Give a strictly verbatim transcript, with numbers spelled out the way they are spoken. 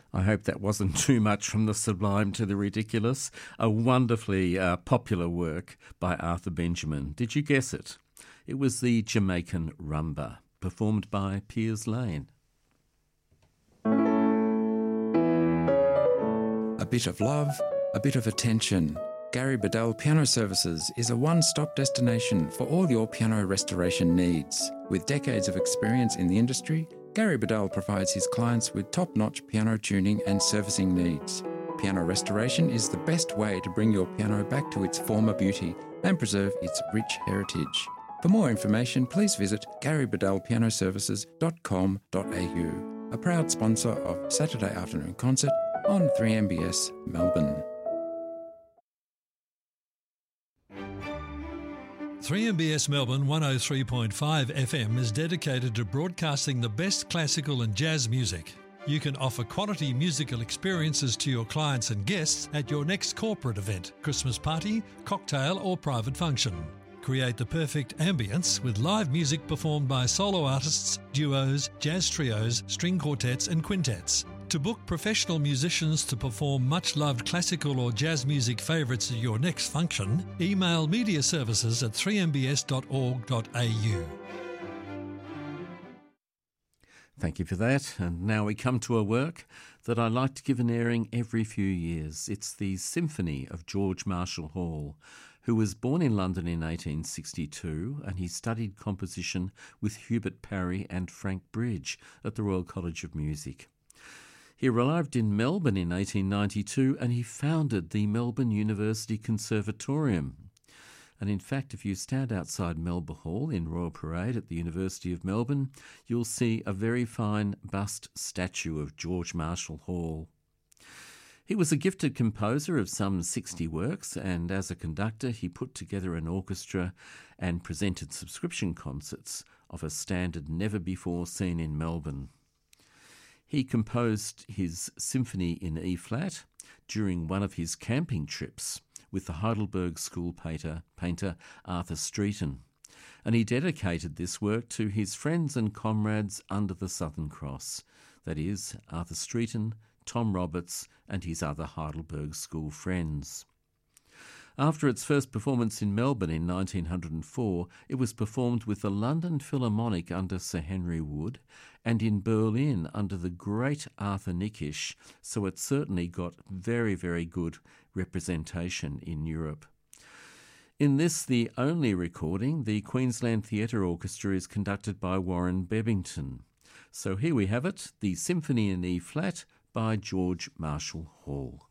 I hope that wasn't too much from the sublime to the ridiculous. A wonderfully uh, popular work by Arthur Benjamin. Did you guess it? It was the Jamaican Rumba, performed by Piers Lane. A bit of love, a bit of attention. Gary Bedell Piano Services is a one-stop destination for all your piano restoration needs. With decades of experience in the industry, Gary Bedell provides his clients with top-notch piano tuning and servicing needs. Piano restoration is the best way to bring your piano back to its former beauty and preserve its rich heritage. For more information, please visit gary bedell piano services dot com dot a u, a proud sponsor of Saturday Afternoon Concert on three M B S Melbourne. three M B S Melbourne one oh three point five F M is dedicated to broadcasting the best classical and jazz music. You can offer quality musical experiences to your clients and guests at your next corporate event, Christmas party, cocktail or private function. Create the perfect ambience with live music performed by solo artists, duos, jazz trios, string quartets and quintets. To book professional musicians to perform much-loved classical or jazz music favourites at your next function, email media services at three m b s dot org dot a u. Thank you for that. And now we come to a work that I like to give an airing every few years. It's the Symphony of George Marshall Hall, who was born in London in eighteen sixty-two, and he studied composition with Hubert Parry and Frank Bridge at the Royal College of Music. He arrived in Melbourne in eighteen ninety-two and he founded the Melbourne University Conservatorium. And in fact, if you stand outside Melba Hall in Royal Parade at the University of Melbourne, you'll see a very fine bust statue of George Marshall Hall. He was a gifted composer of some sixty works, and as a conductor he put together an orchestra and presented subscription concerts of a standard never before seen in Melbourne. He composed his symphony in E-flat during one of his camping trips with the Heidelberg School painter, painter Arthur Streeton, and he dedicated this work to his friends and comrades under the Southern Cross, that is, Arthur Streeton, Tom Roberts and his other Heidelberg School friends. After its first performance in Melbourne in nineteen oh four, it was performed with the London Philharmonic under Sir Henry Wood and in Berlin under the great Arthur Nikisch, so it certainly got very, very good representation in Europe. In this, the only recording, the Queensland Theatre Orchestra is conducted by Warren Bebbington. So here we have it, the Symphony in E-flat by George Marshall Hall.